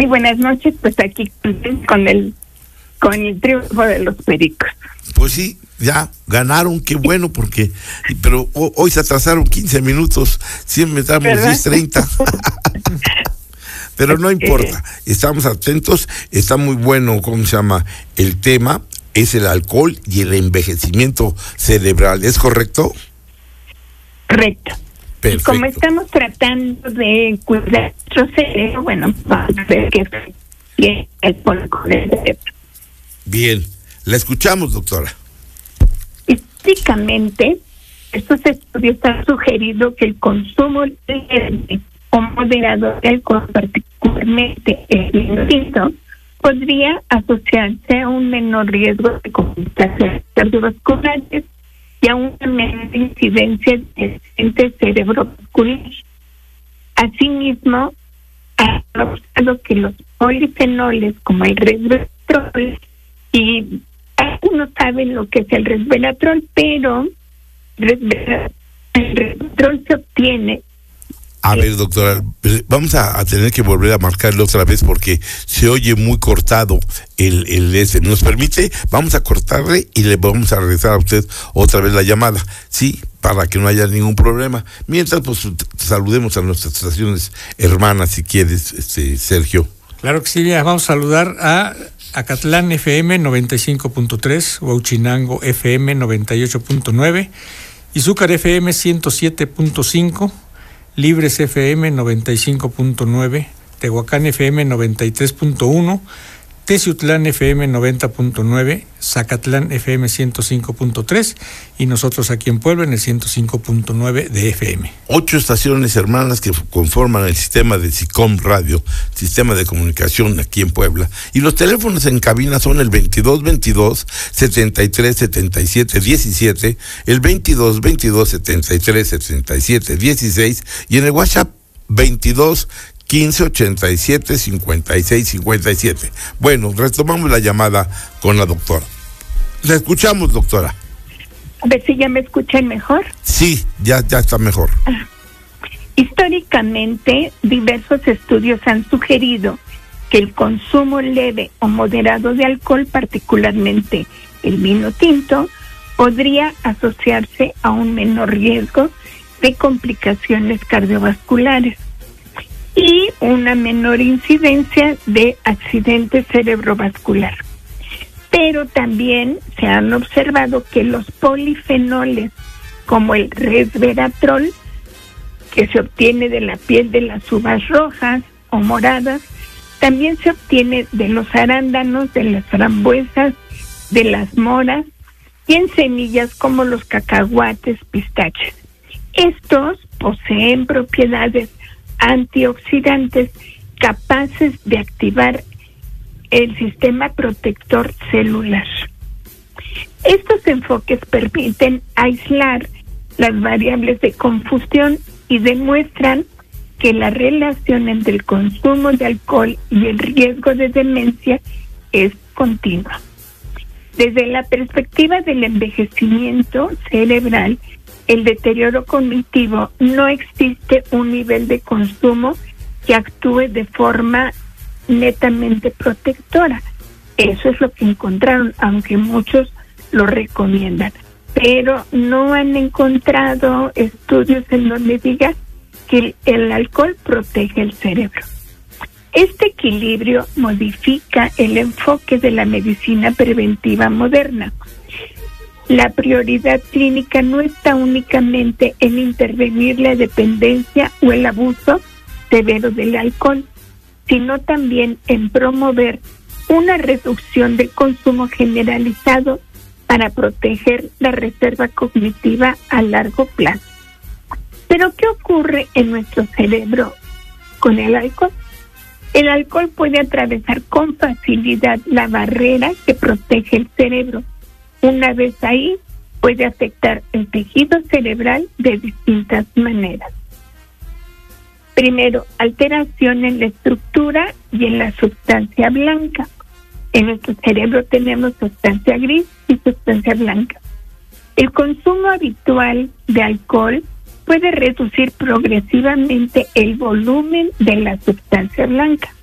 buenas noches, pues aquí con el triunfo de los Pericos. Pues sí, ya ganaron, qué bueno, pero hoy se atrasaron 15 minutos, siempre estamos 10:30. Pero no importa, estamos atentos, está muy bueno, el tema es el alcohol y el envejecimiento cerebral, ¿es correcto? Correcto. Perfecto. Y como estamos tratando de cuidar nuestro cerebro, bueno, vamos a ver qué es el alcohol con el cerebro. Bien, la escuchamos, doctora. Históricamente, estos estudios han sugerido que el consumo leve o moderado de alcohol, particularmente el vino tinto, podría asociarse a un menor riesgo de complicaciones cardiovasculares y a una menor incidencia de accidentes cerebrovasculares. Asimismo, ha observado que los polifenoles como el resveratrol, y algunos saben lo que es el resveratrol, pero el resveratrol se obtiene. A ver, doctora, vamos a tener que volver a marcarlo otra vez porque se oye muy cortado el ese. ¿Nos permite? Vamos a cortarle y le vamos a regresar a usted otra vez la llamada, sí, para que no haya ningún problema. Mientras, pues, saludemos a nuestras estaciones hermanas, si quieres, Sergio. Claro que sí, vamos a saludar a Acatlán FM 95.3, Huauchinango FM 98.9, Izúcar FM 107.5, Libres FM 95.9, Tehuacán FM 93.1, Teciutlán FM 90.9, Zacatlán FM 105.3 y nosotros aquí en Puebla en el 105.9 de FM. 8 estaciones hermanas que conforman el sistema de SICOM Radio, sistema de comunicación aquí en Puebla. Y los teléfonos en cabina son el 2222-7377-17, el 2222-7377-16 y en el WhatsApp 1587-5657. Bueno, retomamos la llamada con la doctora. La escuchamos, doctora. A ver si ya me escuchan mejor. Sí, ya está mejor. Históricamente, diversos estudios han sugerido que el consumo leve o moderado de alcohol, particularmente el vino tinto, podría asociarse a un menor riesgo de complicaciones cardiovasculares y una menor incidencia de accidente cerebrovascular. Pero también se han observado que los polifenoles, como el resveratrol, que se obtiene de la piel de las uvas rojas o moradas, también se obtiene de los arándanos, de las frambuesas, de las moras y en semillas como los cacahuates, pistaches. Estos poseen propiedades antioxidantes capaces de activar el sistema protector celular. Estos enfoques permiten aislar las variables de confusión y demuestran que la relación entre el consumo de alcohol y el riesgo de demencia es continua. Desde la perspectiva del envejecimiento cerebral, el deterioro cognitivo, no existe un nivel de consumo que actúe de forma netamente protectora. Eso es lo que encontraron, aunque muchos lo recomiendan. Pero no han encontrado estudios en donde diga que el alcohol protege el cerebro. Este equilibrio modifica el enfoque de la medicina preventiva moderna. La prioridad clínica no está únicamente en intervenir la dependencia o el abuso severo del alcohol, sino también en promover una reducción del consumo generalizado para proteger la reserva cognitiva a largo plazo. Pero, ¿qué ocurre en nuestro cerebro con el alcohol? El alcohol puede atravesar con facilidad la barrera que protege el cerebro. Una vez ahí, puede afectar el tejido cerebral de distintas maneras. Primero, alteración en la estructura y en la sustancia blanca. En nuestro cerebro tenemos sustancia gris y sustancia blanca. El consumo habitual de alcohol puede reducir progresivamente el volumen de la sustancia blanca.